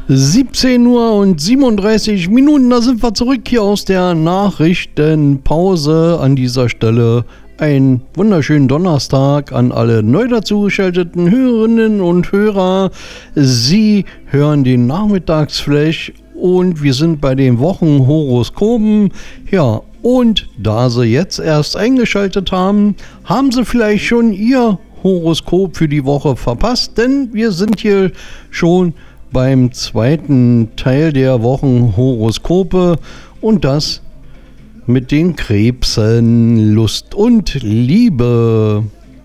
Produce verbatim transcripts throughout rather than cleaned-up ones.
siebzehn Uhr und siebenunddreißig Minuten, da sind wir zurück hier aus der Nachrichtenpause. An dieser Stelle einen wunderschönen Donnerstag an alle neu dazugeschalteten Hörerinnen und Hörer. Sie hören den Nachmittagsflash und wir sind bei den Wochenhoroskopen. Ja, und da Sie jetzt erst eingeschaltet haben, haben Sie vielleicht schon Ihr Horoskop für die Woche verpasst, denn wir sind hier schon beim zweiten Teil der Wochenhoroskope und das mit den Krebsen, Lust und Liebe.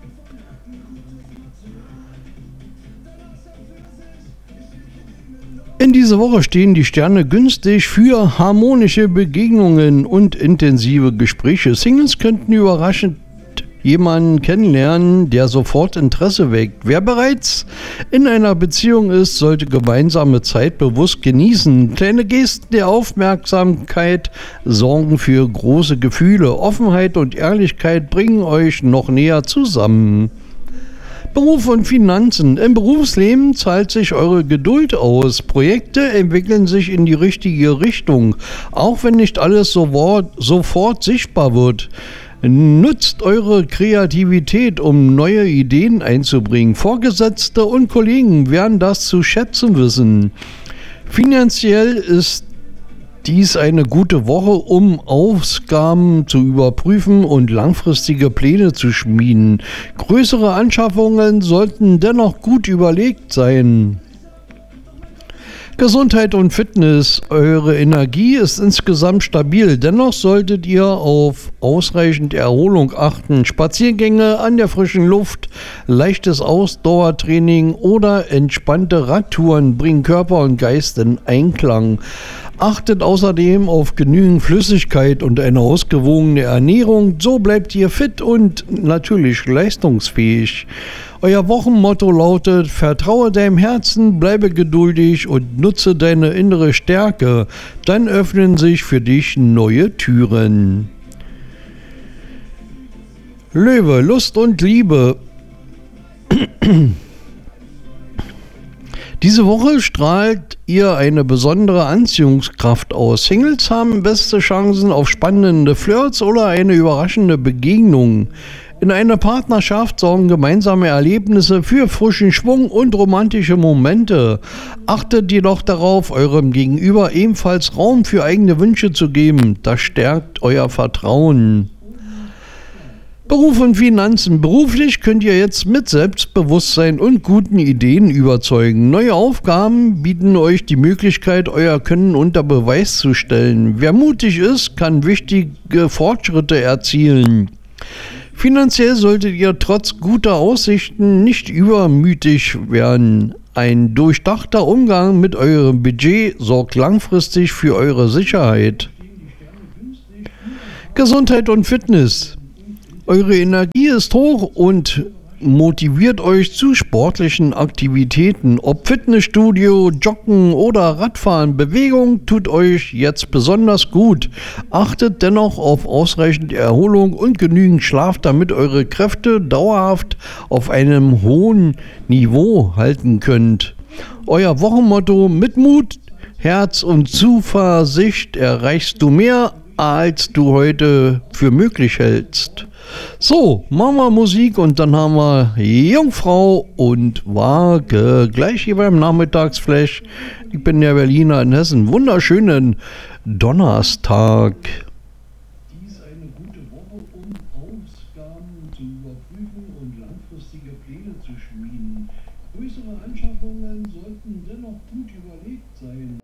In dieser Woche stehen die Sterne günstig für harmonische Begegnungen und intensive Gespräche. Singles könnten überraschend jemanden kennenlernen, der sofort Interesse weckt. Wer bereits in einer Beziehung ist, sollte gemeinsame Zeit bewusst genießen. Kleine Gesten der Aufmerksamkeit sorgen für große Gefühle. Offenheit und Ehrlichkeit bringen euch noch näher zusammen. Beruf und Finanzen. Im Berufsleben zahlt sich eure Geduld aus. Projekte entwickeln sich in die richtige Richtung, auch wenn nicht alles sofort sichtbar wird. Nutzt eure Kreativität, um neue Ideen einzubringen. Vorgesetzte und Kollegen werden das zu schätzen wissen. Finanziell ist dies eine gute Woche, um Ausgaben zu überprüfen und langfristige Pläne zu schmieden. Größere Anschaffungen sollten dennoch gut überlegt sein. Gesundheit und Fitness. Eure Energie ist insgesamt stabil. Dennoch solltet ihr auf ausreichend Erholung achten. Spaziergänge an der frischen Luft, leichtes Ausdauertraining oder entspannte Radtouren bringen Körper und Geist in Einklang. Achtet außerdem auf genügend Flüssigkeit und eine ausgewogene Ernährung. So bleibt ihr fit und natürlich leistungsfähig. Euer Wochenmotto lautet: Vertraue deinem Herzen, bleibe geduldig und nutze deine innere Stärke. Dann öffnen sich für dich neue Türen. Löwe, Lust und Liebe. Diese Woche strahlt ihr eine besondere Anziehungskraft aus. Singles haben beste Chancen auf spannende Flirts oder eine überraschende Begegnung. In einer Partnerschaft sorgen gemeinsame Erlebnisse für frischen Schwung und romantische Momente. Achtet jedoch darauf, eurem Gegenüber ebenfalls Raum für eigene Wünsche zu geben. Das stärkt euer Vertrauen. Beruf und Finanzen. Beruflich könnt ihr jetzt mit Selbstbewusstsein und guten Ideen überzeugen. Neue Aufgaben bieten euch die Möglichkeit, euer Können unter Beweis zu stellen. Wer mutig ist, kann wichtige Fortschritte erzielen. Finanziell solltet ihr trotz guter Aussichten nicht übermütig werden. Ein durchdachter Umgang mit eurem Budget sorgt langfristig für eure Sicherheit. Gesundheit und Fitness. Eure Energie ist hoch und motiviert euch zu sportlichen Aktivitäten. Ob Fitnessstudio, Joggen oder Radfahren, Bewegung tut euch jetzt besonders gut. Achtet dennoch auf ausreichend Erholung und genügend Schlaf, damit eure Kräfte dauerhaft auf einem hohen Niveau halten könnt. Euer Wochenmotto: mit Mut, Herz und Zuversicht erreichst du mehr, als du heute für möglich hältst. So, machen wir Musik und dann haben wir Jungfrau und Waage gleich hier beim Nachmittagsflash. Ich bin der Berliner in Hessen. Wunderschönen Donnerstag. Dies eine gute Woche, um Ausgaben zu überprüfen und langfristige Pläne zu schmieden. Größere Anschaffungen sollten dennoch gut überlegt sein.